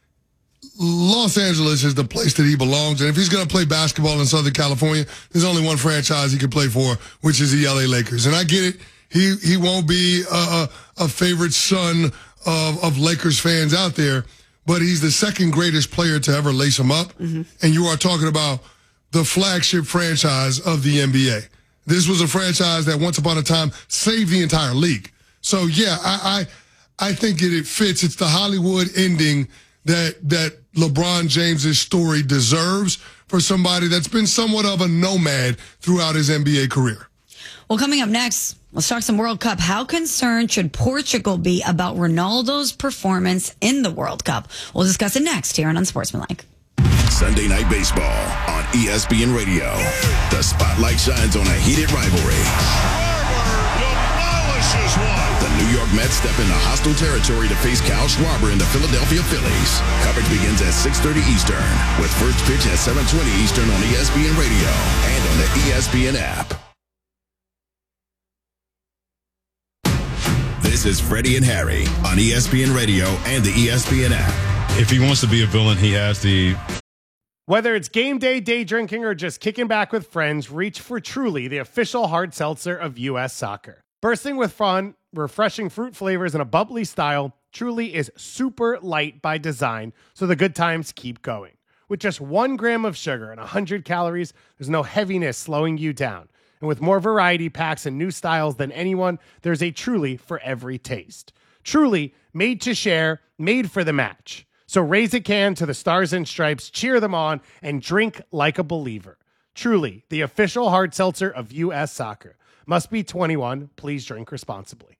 Los Angeles is the place that he belongs. And if he's going to play basketball in Southern California, there's only one franchise he can play for, which is the LA Lakers. And I get it. He won't be a favorite son of Lakers fans out there, but he's the second greatest player to ever lace him up. Mm-hmm. And you are talking about the flagship franchise of the NBA. This was a franchise that once upon a time saved the entire league. So, yeah, I think it fits. It's the Hollywood ending that LeBron James's story deserves for somebody that's been somewhat of a nomad throughout his NBA career. Well, coming up next, let's talk some World Cup. How concerned should Portugal be about Ronaldo's performance in the World Cup? We'll discuss it next here on Unsportsmanlike. Sunday Night Baseball on ESPN Radio. The spotlight shines on a heated rivalry. The New York Mets step into hostile territory to face Kyle Schwarber and the Philadelphia Phillies. Coverage begins at 6:30 Eastern, with first pitch at 7:20 Eastern on ESPN Radio and on the ESPN app. This is Freddie and Harry on ESPN Radio and the ESPN app. If he wants to be a villain, he has the... Whether it's game day, day drinking, or just kicking back with friends, reach for Truly, the official hard seltzer of U.S. Soccer. Bursting with fun, refreshing fruit flavors, and a bubbly style, Truly is super light by design, so the good times keep going. With just 1 gram of sugar and 100 calories, there's no heaviness slowing you down. And with more variety packs and new styles than anyone, there's a Truly for every taste. Truly, made to share, made for the match. So raise a can to the Stars and Stripes, cheer them on, and drink like a believer. Truly, the official hard seltzer of U.S. Soccer. Must be 21. Please drink responsibly.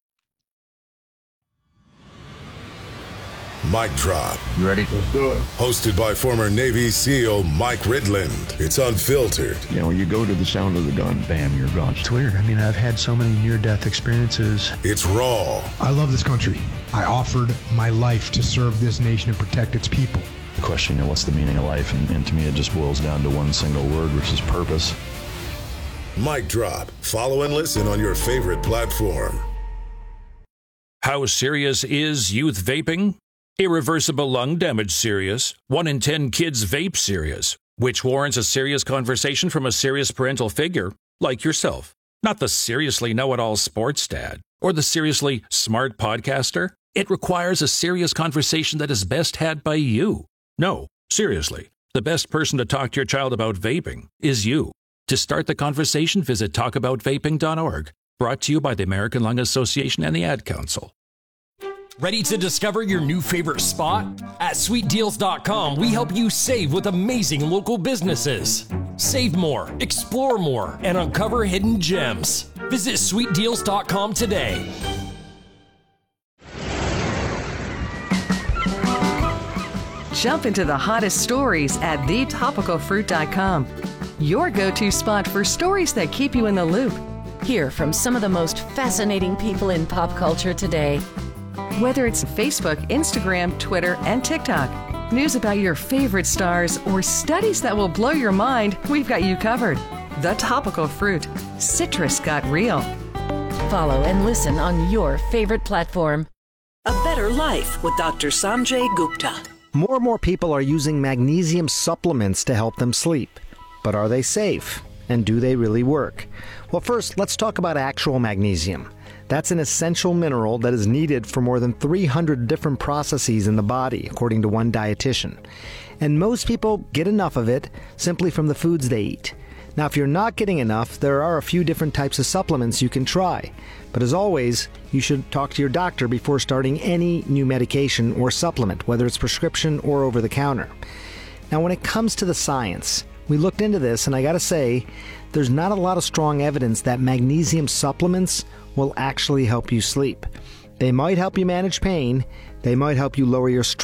Mic drop. You ready? Let's do it. Hosted by former Navy SEAL Mike Ridland. It's unfiltered. You know, when you go to the sound of the gun, bam, you're gone. It's weird. I mean, I've had so many near-death experiences. It's raw. I love this country. I offered my life to serve this nation and protect its people. The question, what's the meaning of life? And to me, it just boils down to one single word, which is purpose. Mic drop. Follow and listen on your favorite platform. How serious is youth vaping? Irreversible lung damage serious. 1 in 10 kids vape serious, which warrants a serious conversation from a serious parental figure like yourself. Not the seriously know-it-all sports dad or the seriously smart podcaster. It requires a serious conversation that is best had by you. No, seriously, the best person to talk to your child about vaping is you. To start the conversation, visit talkaboutvaping.org. Brought to you by the American Lung Association and the Ad Council. Ready to discover your new favorite spot? At sweetdeals.com, we help you save with amazing local businesses. Save more, explore more, and uncover hidden gems. Visit sweetdeals.com today. Jump into the hottest stories at thetopicalfruit.com. your go-to spot for stories that keep you in the loop. Hear from some of the most fascinating people in pop culture today. Whether it's Facebook, Instagram, Twitter, and TikTok, news about your favorite stars, or studies that will blow your mind, we've got you covered. The Topical Fruit. Citrus got real. Follow and listen on your favorite platform. A Better Life with Dr. Sanjay Gupta. More and more people are using magnesium supplements to help them sleep. But are they safe? And do they really work? Well, first, let's talk about actual magnesium. That's an essential mineral that is needed for more than 300 different processes in the body, according to one dietitian. And most people get enough of it simply from the foods they eat. Now, if you're not getting enough, there are a few different types of supplements you can try. But as always, you should talk to your doctor before starting any new medication or supplement, whether it's prescription or over the counter. Now, when it comes to the science, we looked into this, and I gotta say, there's not a lot of strong evidence that magnesium supplements will actually help you sleep. They might help you manage pain, they might help you lower your stress